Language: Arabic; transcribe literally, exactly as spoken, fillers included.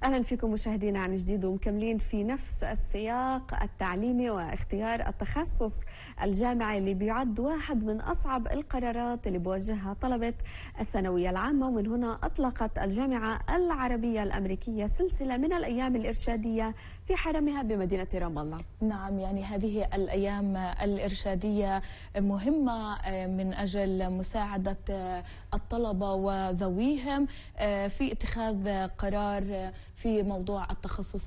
أهلا فيكم مشاهدينا عن جديد ومكملين في نفس السياق التعليمي واختيار التخصص الجامعي اللي بيعد واحد من أصعب القرارات اللي بواجهها طلبة الثانوية العامة. ومن هنا أطلقت الجامعة العربية الأمريكية سلسلة من الأيام الإرشادية في حرمها بمدينة رام الله. نعم، يعني هذه الأيام الإرشادية مهمة من أجل مساعدة الطلبة وذويهم في اتخاذ قرار في موضوع التخصص